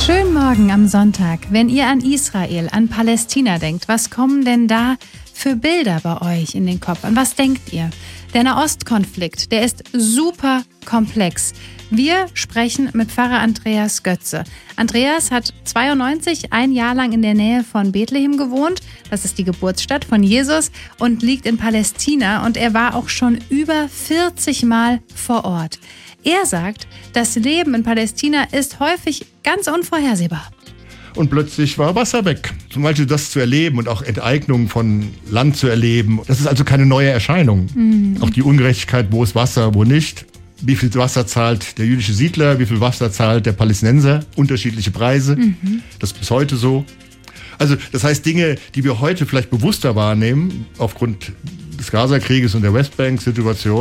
Schönen Morgen am Sonntag. Wenn ihr an Israel, an Palästina denkt, was kommen denn da für Bilder bei euch in den Kopf? An was denkt ihr? Der Nahostkonflikt, der ist super komplex. Wir sprechen mit Pfarrer Andreas Götze. Andreas hat 92 ein Jahr lang in der Nähe von Bethlehem gewohnt. Das ist die Geburtsstadt von Jesus und liegt in Palästina. Und er war auch schon über 40 Mal vor Ort. Er sagt, das Leben in Palästina ist häufig ganz unvorhersehbar. Und plötzlich war Wasser weg. Zum Beispiel das zu erleben und auch Enteignung von Land zu erleben. Das ist also keine neue Erscheinung. Auch die Ungerechtigkeit, wo ist Wasser, wo nicht. Wie viel Wasser zahlt der jüdische Siedler, wie viel Wasser zahlt der Palästinenser. Unterschiedliche Preise. Das ist bis heute so. Also das heißt, Dinge, die wir heute vielleicht bewusster wahrnehmen, aufgrund des Gaza-Krieges und der Westbank-Situation,